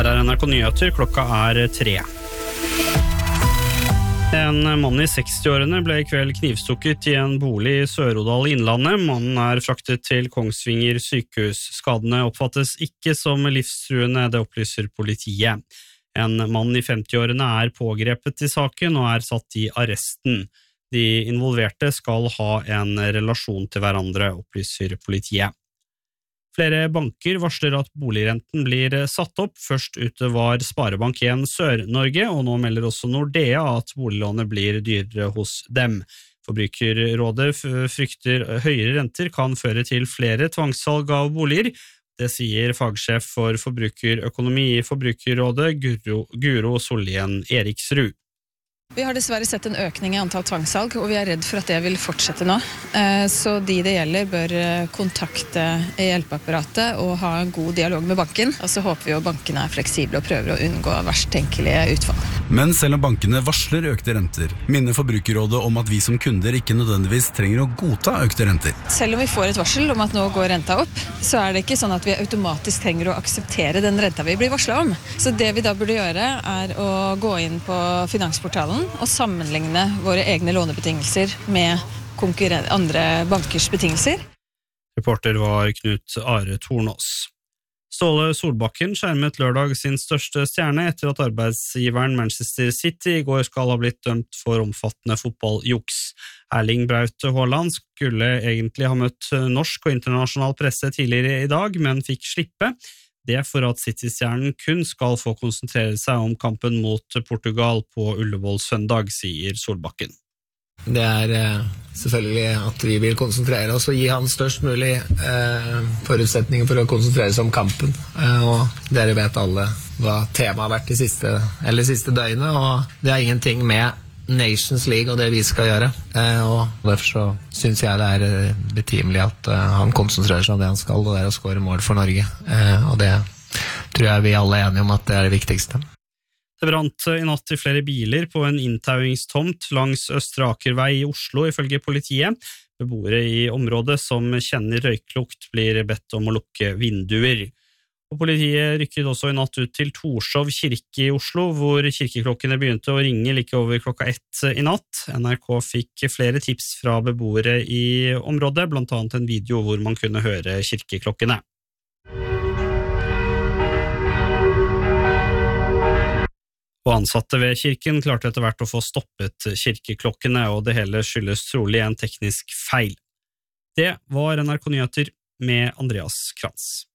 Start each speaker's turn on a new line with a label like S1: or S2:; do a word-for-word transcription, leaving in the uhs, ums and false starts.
S1: Her er N R K Nyheter, klokka er tre. En mann i sekstiårene ble i kveld knivstukket i en bolig i Sør-Odal i Innlandet. Mannen er fraktet til Kongsvinger sykehus. Skadene oppfattes ikke som livstruende, det opplyser politiet. En mann i femtiårene er pågrepet i saken og er satt i arresten. De involverte skal ha en relasjon til hverandre, opplyser politiet. Flere banker varsler at boligrenten blir satt opp. Først ute var Sparebank en Sør-Norge, og nå melder også Nordea at boliglånet blir dyrere hos dem. Forbrukerrådet frykter høyere renter kan føre til flere tvangssalg av boliger. Det sier fagsjef for forbrukerøkonomi i Forbrukerrådet, Guro, Guro Sollien Eriksrud.
S2: Vi har dessverre sett en økning i antall tvangssalg, og vi er redd for at det vil fortsette nå. Så de det gjelder bør kontakte hjelpeapparatet og ha en god dialog med banken. Og så håper vi at bankene er fleksible og prøver å unngå verst tenkelige utfall.
S3: Men selv om bankene varsler økte renter, minner Forbrukerrådet om at vi som kunder ikke nødvendigvis trenger å godta økte renter.
S2: Selv om vi får et varsel om at nå går renta opp, så er det ikke sånn at vi automatisk trenger å akseptere den renta vi blir varslet om. Så det vi da burde gjøre er å gå inn på Finansportalen og sammenligne våre egne lånebetingelser med andre bankers betingelser.
S1: Reporter var Knut Are Tornås. Ståle Solbakken skjermet lørdag sin største stjerne etter at arbeidsgiveren Manchester City i går skal ha blitt dømt for omfattende fotballjuks. Erling Braut Haaland skulle egentlig ha møtt norsk og internasjonal presse tidligere i dag, men fikk slippe. Det for at City-stjernen kun skal få konsentrere seg om kampen mot Portugal på Ullevål søndag, sier Solbakken.
S4: Det er selvfølgelig at vi vil konsentrere oss og gi han størst mulig eh, forutsetninger for å konsentrere seg om kampen. Eh, og dere vet alle hva temaet har vært de siste, eller siste døgnet, og det er ingenting med Nations League og det vi skal gjøre. Eh, og derfor så synes jeg det er betimelig at uh, han konsentrerer seg om det han skal, og det er å skåre mål for Norge. Eh, og det tror jeg vi alle er enige om at det er det viktigste.
S1: Det brant i natt i flere biler på en inntauingstomt langs Østre Akervei i Oslo, ifølge politiet. Beboere i området som kjenner røyklukt blir bedt om å lukke vinduer. Og politiet rykket også i natt ut til Torshov kirke i Oslo, hvor kirkeklokkene begynte å ringe like over klokka ett i natt. N R K fikk flere tips fra beboere i området, blant annet en video hvor man kunne høre kirkeklokkene. Og ansatte ved kirken klarte etter hvert å få stoppet kirkeklokkene, og det hele skyldes trolig en teknisk feil. Det var N R K Nyheter med Andreas Krantz.